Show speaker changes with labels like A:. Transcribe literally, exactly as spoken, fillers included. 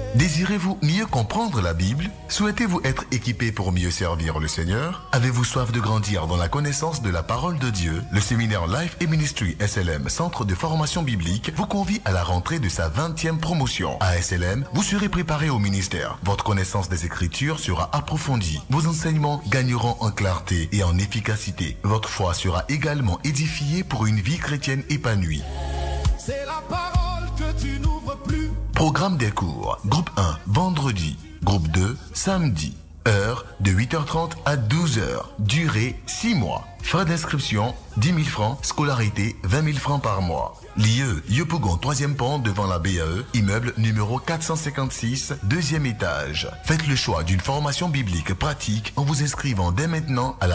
A: Désirez-vous mieux comprendre la Bible? Souhaitez-vous être équipé pour mieux servir le Seigneur? Avez-vous soif de grandir dans la connaissance de la parole de Dieu? Le séminaire Life et Ministry S L M, Centre de formation biblique, vous convie à la rentrée de sa vingtième promotion. À S L M, vous serez préparé au ministère. Votre connaissance des Écritures sera approfondie. Vos enseignements gagneront en clarté et en efficacité. Votre foi sera également édifiée pour une vie chrétienne épanouie.
B: C'est la parole que tu n'ouvres plus.
A: Programme des cours. Groupe un, vendredi. Groupe deux, samedi. Heure de huit heures trente à douze heures. Durée six mois. Frais d'inscription dix mille francs. Scolarité vingt mille francs par mois. Lieu Yopougon, troisième pont devant la B A E. Immeuble numéro quatre cent cinquante-six, deuxième étage. Faites le choix d'une formation biblique pratique en vous inscrivant dès maintenant à la